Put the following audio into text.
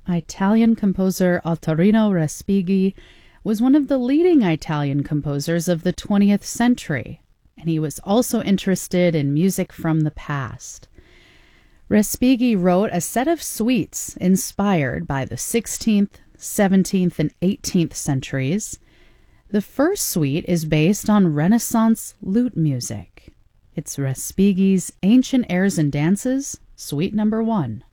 Italian composer Ottorino Respighi was one of the leading Italian composers of the 20th century, and he was also interested in music from the past. Respighi wrote a set of suites inspired by the 16th, 17th, and 18th centuries. The first suite is based on Renaissance lute music. It's Respighi's Ancient Airs and Dances, Suite Number 1.